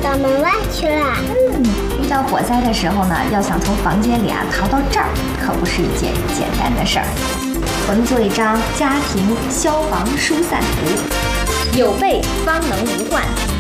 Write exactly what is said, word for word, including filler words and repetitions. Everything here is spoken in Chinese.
到门外去了。 嗯，遇到火灾的时候呢，要想从房间里啊逃到这儿，可不是一件简单的事儿。我们做一张家庭消防疏散图，有备方能无患。